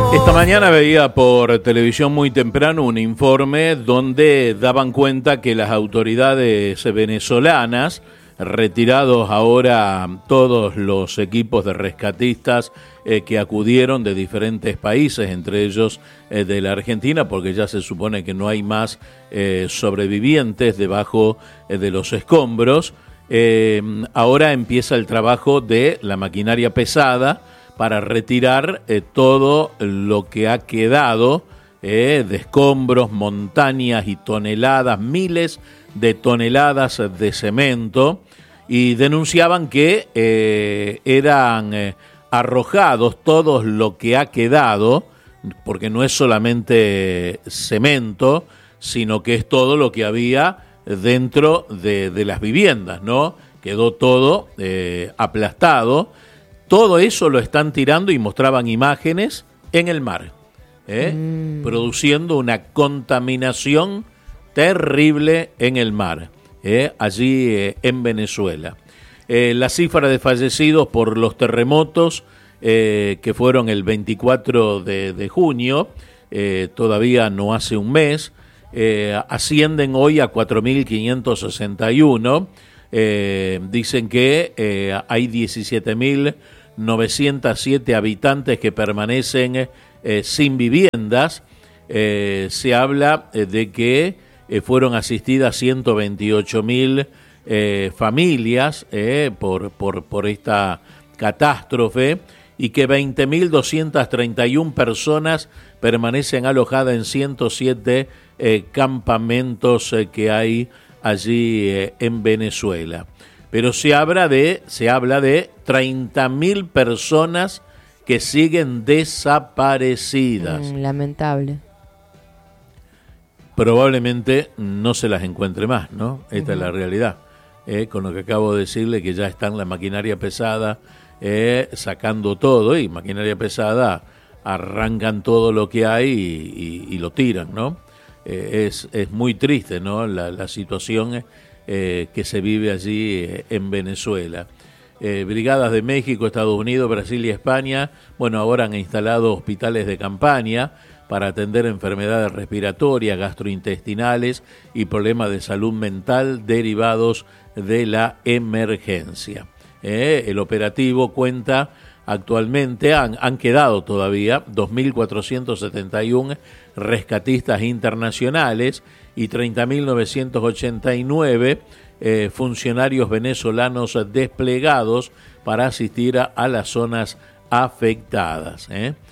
Esta mañana veía por televisión muy temprano un informe donde daban cuenta que las autoridades venezolanas, retirados ahora todos los equipos de rescatistas que acudieron de diferentes países, entre ellos de la Argentina, porque ya se supone que no hay más sobrevivientes debajo de los escombros, ahora empieza el trabajo de la maquinaria pesada para retirar todo lo que ha quedado de escombros, montañas y toneladas, miles de toneladas de cemento, y denunciaban que eran arrojados todo lo que ha quedado, porque no es solamente cemento, sino que es todo lo que había dentro de las viviendas, ¿no? Quedó todo aplastado. Todo eso lo están tirando y mostraban imágenes en el mar, produciendo una contaminación terrible en el mar, allí en Venezuela. La cifra de fallecidos por los terremotos que fueron el 24 de junio, todavía no hace un mes, ascienden hoy a 4.561. Dicen que hay 17.907 habitantes que permanecen sin viviendas. Se habla de que fueron asistidas 128.000 familias por esta catástrofe, y que 20.231 personas permanecen alojadas en 107 campamentos que hay allí en Venezuela. Pero se habla de 30.000 personas que siguen desaparecidas. Lamentable. Probablemente no se las encuentre más, ¿no? Esta es la realidad. Con lo que acabo de decirle, que ya están la maquinaria pesada sacando todo, y maquinaria pesada arrancan todo lo que hay y lo tiran, ¿no? Es muy triste, ¿no? La situación que se vive allí en Venezuela. Brigadas de México, Estados Unidos, Brasil y España, bueno, ahora han instalado hospitales de campaña para atender enfermedades respiratorias, gastrointestinales y problemas de salud mental derivados de la emergencia. El operativo cuenta actualmente, han quedado todavía 2.471 rescatistas internacionales y 30.989 funcionarios venezolanos desplegados para asistir a las zonas afectadas.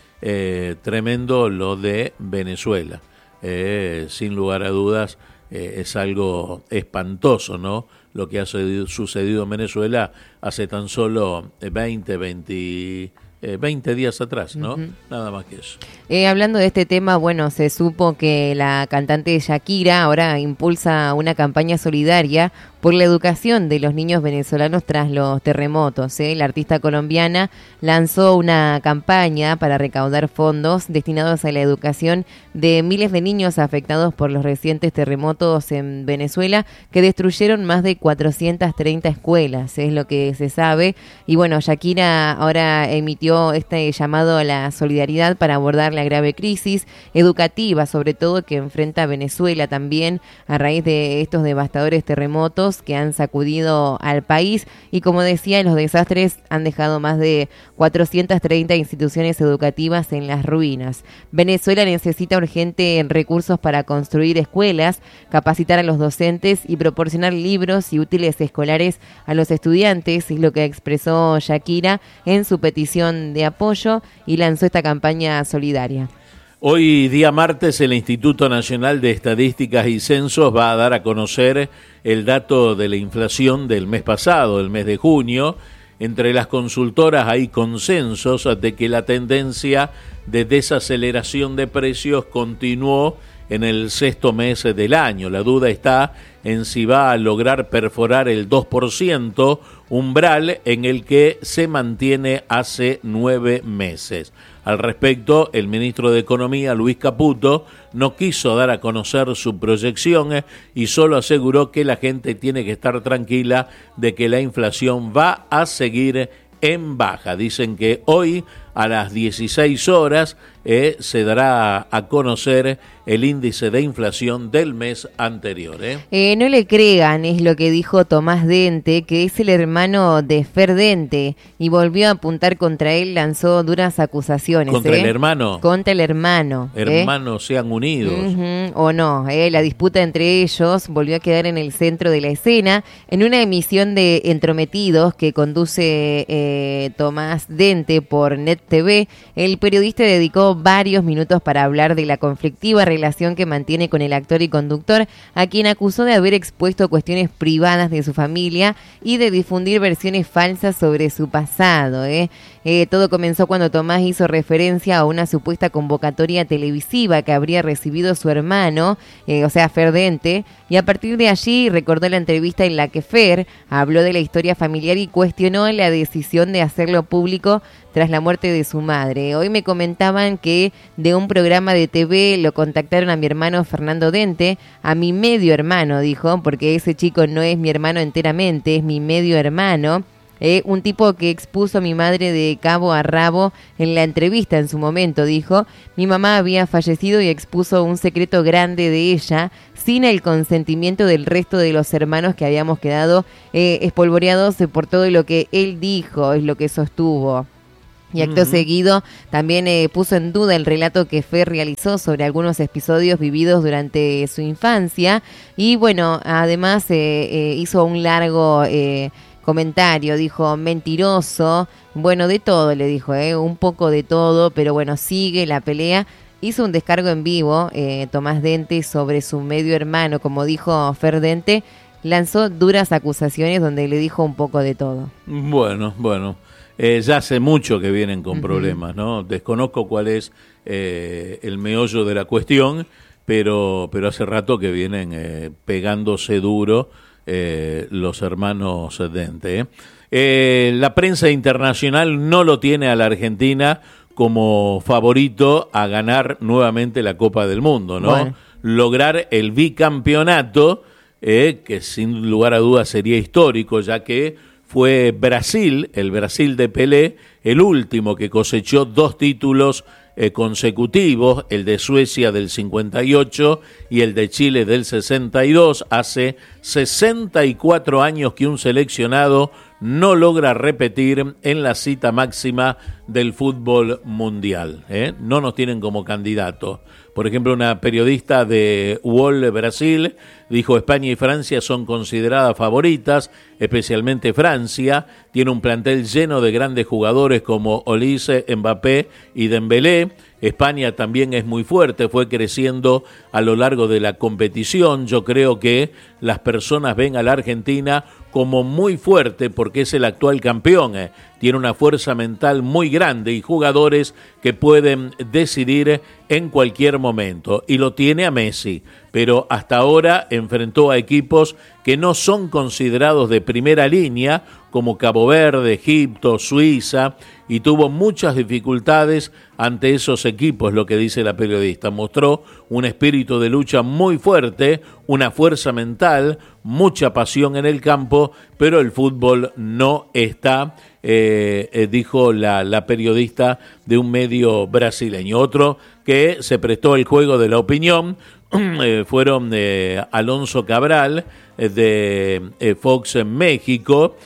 Tremendo lo de Venezuela. Sin lugar a dudas, es algo espantoso, ¿no? Lo que ha sucedido en Venezuela hace tan solo 20 días atrás, ¿no? Nada más que eso. Hablando de este tema, bueno, se supo que la cantante Shakira ahora impulsa una campaña solidaria por la educación de los niños venezolanos tras los terremotos. La artista colombiana lanzó una campaña para recaudar fondos destinados a la educación de miles de niños afectados por los recientes terremotos en Venezuela, que destruyeron más de 430 escuelas, es lo que se sabe. Y bueno, Shakira ahora emitió este llamado a la solidaridad para abordar la grave crisis educativa, sobre todo que enfrenta Venezuela también a raíz de estos devastadores terremotos que han sacudido al país, y como decía, los desastres han dejado más de 430 instituciones educativas en las ruinas. Venezuela necesita urgente recursos para construir escuelas, capacitar a los docentes y proporcionar libros y útiles escolares a los estudiantes, es lo que expresó Shakira en su petición de apoyo y lanzó esta campaña solidaria. Hoy, día martes, el Instituto Nacional de Estadísticas y Censos va a dar a conocer el dato de la inflación del mes pasado, el mes de junio. Entre las consultoras hay consensos de que la tendencia de desaceleración de precios continuó en el sexto mes del año. La duda está en si va a lograr perforar el 2%, umbral en el que se mantiene hace 9 meses. Al respecto, el ministro de Economía, Luis Caputo, no quiso dar a conocer su proyección y solo aseguró que la gente tiene que estar tranquila de que la inflación va a seguir en baja. Dicen que hoy a las 16 horas se dará a conocer el índice de inflación del mes anterior. No le crean, es lo que dijo Tomás Dente, que es el hermano de Fer Dente, y volvió a apuntar contra él, lanzó duras acusaciones. ¿Contra el hermano? Contra el hermano. Hermanos sean unidos. O no, la disputa entre ellos volvió a quedar en el centro de la escena. En una emisión de Entrometidos que conduce Tomás Dente por Net TV, el periodista dedicó varios minutos para hablar de la conflictiva relación que mantiene con el actor y conductor, a quien acusó de haber expuesto cuestiones privadas de su familia y de difundir versiones falsas sobre su pasado. Todo comenzó cuando Tomás hizo referencia a una supuesta convocatoria televisiva que habría recibido su hermano, o sea, Fer Dente, y a partir de allí recordó la entrevista en la que Fer habló de la historia familiar y cuestionó la decisión de hacerlo público tras la muerte de su madre. Hoy me comentaban que de un programa de TV lo contactaron a mi hermano Fernando Dente, a mi medio hermano, dijo, porque ese chico no es mi hermano enteramente, es mi medio hermano. Un tipo que expuso a mi madre de cabo a rabo en la entrevista en su momento, dijo. Mi mamá había fallecido y expuso un secreto grande de ella sin el consentimiento del resto de los hermanos que habíamos quedado espolvoreados por todo lo que él dijo, es lo que sostuvo. Y acto seguido también puso en duda el relato que Fer realizó sobre algunos episodios vividos durante su infancia. Y bueno, además hizo un largo comentario, dijo mentiroso, bueno, de todo le dijo, un poco de todo, pero bueno, sigue la pelea. Hizo un descargo en vivo, Tomás Dente, sobre su medio hermano, como dijo Fer Dente, lanzó duras acusaciones donde le dijo un poco de todo. Bueno. Ya hace mucho que vienen con problemas, ¿no? Desconozco cuál es el meollo de la cuestión, pero hace rato que vienen pegándose duro los hermanos Dente. La prensa internacional no lo tiene a la Argentina como favorito a ganar nuevamente la Copa del Mundo, ¿no? Bueno. Lograr el bicampeonato, que sin lugar a dudas sería histórico, ya que fue Brasil, el Brasil de Pelé, el último que cosechó 2 títulos consecutivos, el de Suecia del 58 y el de Chile del 62. Hace 64 años que un seleccionado no logra repetir en la cita máxima del fútbol mundial. No nos tienen como candidatos. Por ejemplo, una periodista de UOL Brasil dijo: España y Francia son consideradas favoritas, especialmente Francia. Tiene un plantel lleno de grandes jugadores como Olise, Mbappé y Dembélé. España también es muy fuerte, fue creciendo a lo largo de la competición. Yo creo que las personas ven a la Argentina como muy fuerte porque es el actual campeón. Tiene una fuerza mental muy grande y jugadores que pueden decidir en cualquier momento. Y lo tiene a Messi, pero hasta ahora enfrentó a equipos que no son considerados de primera línea, como Cabo Verde, Egipto, Suiza, y tuvo muchas dificultades ante esos equipos, lo que dice la periodista. Mostró un espíritu de lucha muy fuerte, una fuerza mental, mucha pasión en el campo, pero el fútbol no está, dijo la periodista de un medio brasileño. Otro que se prestó el juego de la opinión fueron Alonso Cabral, de Fox en México,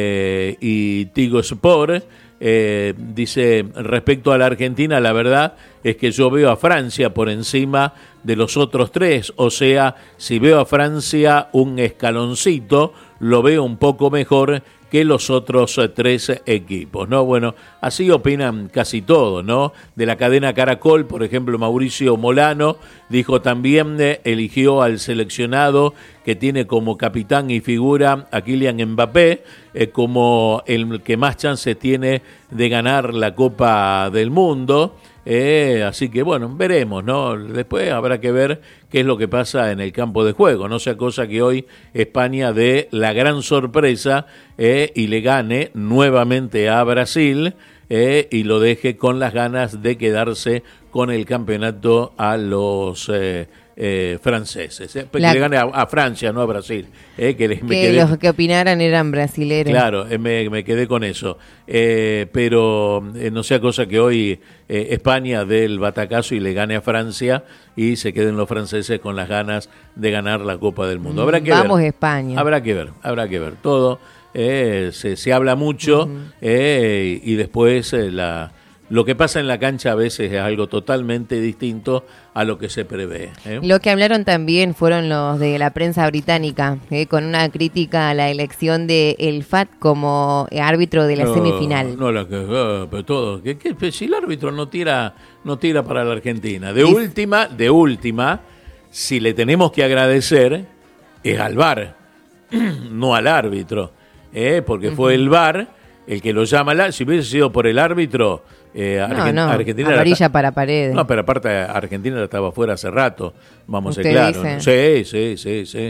y Tigo Sport. Dice: respecto a la Argentina, la verdad es que yo veo a Francia por encima de los otros 3, o sea, si veo a Francia un escaloncito, lo veo un poco mejor que los otros 3 equipos, ¿no? Bueno, así opinan casi todos, ¿no? De la cadena Caracol, por ejemplo, Mauricio Molano dijo también, eligió al seleccionado que tiene como capitán y figura a Kylian Mbappé, como el que más chances tiene de ganar la Copa del Mundo. Así que bueno, veremos, ¿no? Después habrá que ver qué es lo que pasa en el campo de juego, no sea cosa que hoy España dé la gran sorpresa y le gane nuevamente a Brasil y lo deje con las ganas de quedarse con el campeonato a los franceses. Que le gane a Francia, no a Brasil. Los que opinaran eran brasileros. Claro, me quedé con eso. Pero no sea cosa que hoy España dé el batacazo y le gane a Francia y se queden los franceses con las ganas de ganar la Copa del Mundo. Habrá que Vamos ver. España. Habrá que ver. Todo se habla mucho y después lo que pasa en la cancha a veces es algo totalmente distinto a lo que se prevé. Lo que hablaron también fueron los de la prensa británica, con una crítica a la elección de El Fat como árbitro de la semifinal. Pero todo. Si el árbitro no tira para la Argentina. De última, si le tenemos que agradecer, es al VAR, no al árbitro. Porque fue el VAR el que lo llama. Si hubiese sido por el árbitro, Argentina amarilla para Paredes. No, pero aparte Argentina estaba fuera hace rato, vamos a ser claros. Sí.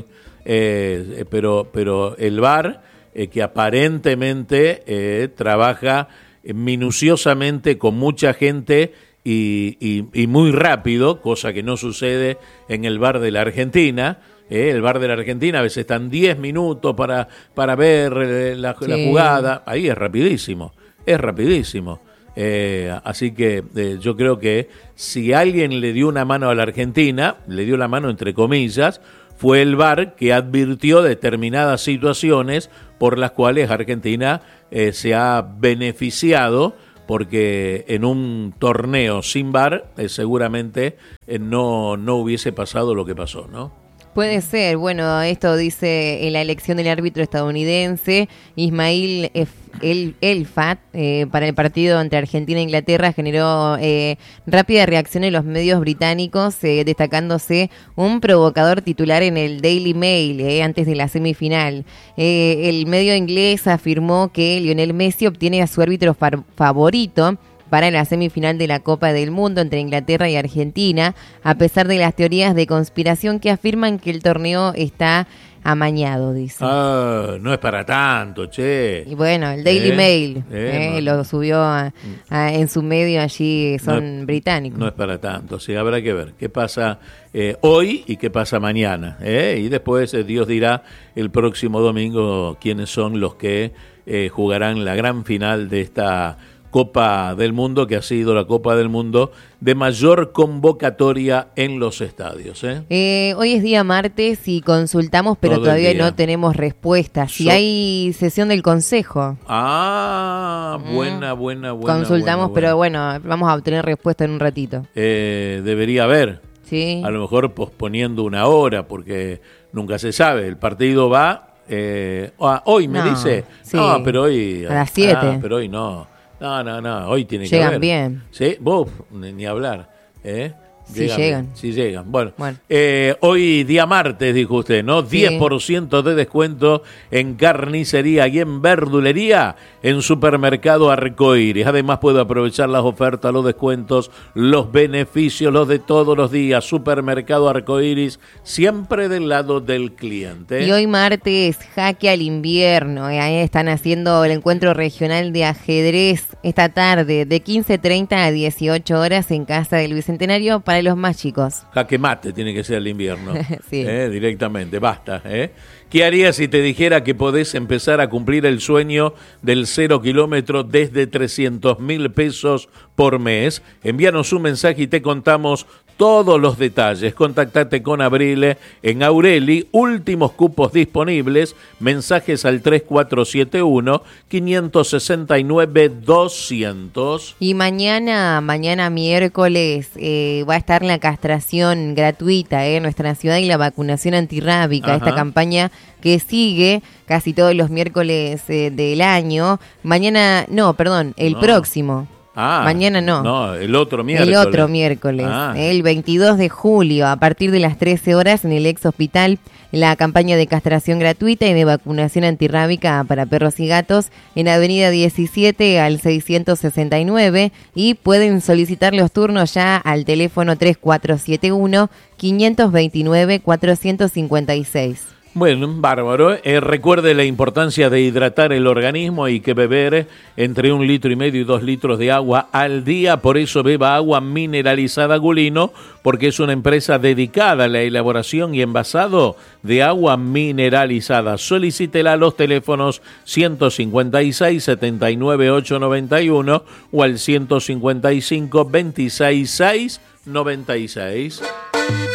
Pero el VAR, que aparentemente trabaja minuciosamente con mucha gente y muy rápido, cosa que no sucede en el VAR de la Argentina. El VAR de la Argentina a veces están 10 minutos para ver la jugada. Ahí es rapidísimo. Así que yo creo que si alguien le dio una mano a la Argentina, le dio la mano entre comillas, fue el VAR, que advirtió determinadas situaciones por las cuales Argentina se ha beneficiado, porque en un torneo sin VAR seguramente no hubiese pasado lo que pasó, ¿no? Puede ser. Bueno, esto dice la elección del árbitro estadounidense Ismail El Fat para el partido entre Argentina e Inglaterra generó rápida reacción en los medios británicos, destacándose un provocador titular en el Daily Mail antes de la semifinal. El medio inglés afirmó que Lionel Messi obtiene a su árbitro favorito para la semifinal de la Copa del Mundo entre Inglaterra y Argentina, a pesar de las teorías de conspiración que afirman que el torneo está amañado, dice. No es para tanto, che. Y bueno, el Daily Mail lo subió en su medio, allí son británicos. No es para tanto, sí, habrá que ver qué pasa hoy y qué pasa mañana. Y después Dios dirá el próximo domingo quiénes son los que jugarán la gran final de esta Copa del Mundo, que ha sido la Copa del Mundo de mayor convocatoria en los estadios. Hoy es día martes y consultamos, pero todavía no tenemos respuesta. Si hay sesión del Consejo. Buena. Consultamos, pero bueno, vamos a obtener respuesta en un ratito. Debería haber. Sí. A lo mejor posponiendo una hora, porque nunca se sabe. El partido va... hoy me dice... Sí. No, pero hoy... A las 7. Pero hoy no. No, hoy tiene llegan que haber. Bien. ¿Sí? Ni hablar. Sí llegan. Sí llegan. Bueno. Hoy día martes, dijo usted, ¿no? Sí. 10% de descuento en carnicería y en verdulería en Supermercado Arcoíris. Además puede aprovechar las ofertas, los descuentos, los beneficios, los de todos los días. Supermercado Arcoíris, siempre del lado del cliente. Y hoy martes, jaque al invierno. Ahí están haciendo el encuentro regional de ajedrez esta tarde de 15:30 a 18 horas en Casa del Bicentenario para los más chicos. Jaque mate tiene que ser el invierno. Sí. Directamente, basta. ¿Qué harías si te dijera que podés empezar a cumplir el sueño del 0 kilómetro desde 300.000 pesos por mes? Envíanos un mensaje y te contamos todos los detalles. Contactate con Abrile en Aureli, últimos cupos disponibles, mensajes al 3471-569-200. Y mañana miércoles va a estar la castración gratuita en nuestra ciudad y la vacunación antirrábica, esta campaña que sigue casi todos los miércoles del año. Próximo. Mañana no. No, el otro miércoles. El otro miércoles, el 22 de julio, a partir de las 13 horas en el ex hospital, la campaña de castración gratuita y de vacunación antirrábica para perros y gatos en Avenida 17 al 669, y pueden solicitar los turnos ya al teléfono 3471-529-456. Bueno, bárbaro. Recuerde la importancia de hidratar el organismo y que beber entre 1,5 litros y 2 litros de agua al día. Por eso beba agua mineralizada Gulino, porque es una empresa dedicada a la elaboración y envasado de agua mineralizada. Solicítela a los teléfonos 156 79 891 o al 155 26 6 96.